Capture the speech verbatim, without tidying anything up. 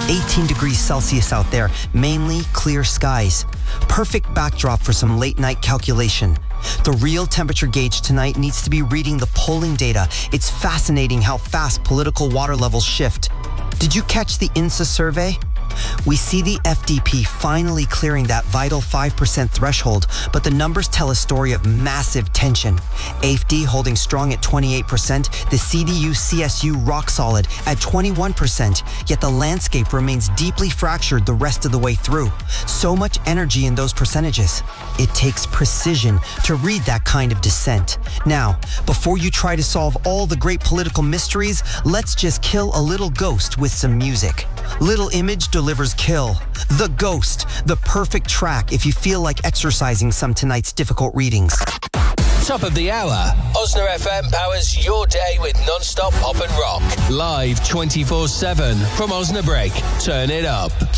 eighteen degrees Celsius out there, mainly clear skies. Perfect backdrop for some late night calculation. The real temperature gauge tonight needs to be reading the polling data. It's fascinating how fast political water levels shift. Did you catch the I N S A survey? We see the F D P finally clearing that vital five percent threshold, but the numbers tell a story of massive tension. A F D holding strong at twenty-eight percent, the C D U C S U rock solid at twenty-one percent, yet the landscape remains deeply fractured the rest of the way through. So much energy in those percentages. It takes precision to read that kind of dissent. Now, before you try to solve all the great political mysteries, let's just kill a little ghost with some music. Little Image delivers Kill. The Ghost, the perfect track if you feel like exercising some tonight's difficult readings. Top of the hour, Osna F M powers your day with non-stop pop and rock. Live twenty-four seven from Osnabrück. Turn it up.